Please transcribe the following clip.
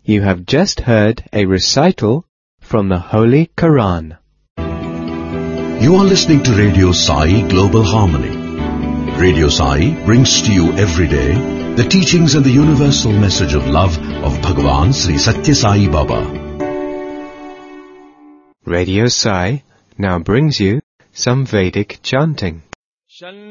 You have just heard a recital from the Holy Quran. You are listening to Radio Sai Global Harmony. Radio Sai brings to you every day the teachings and the universal message of love of Bhagavan Sri Satya Sai Baba. Radio Sai now brings you some Vedic chanting.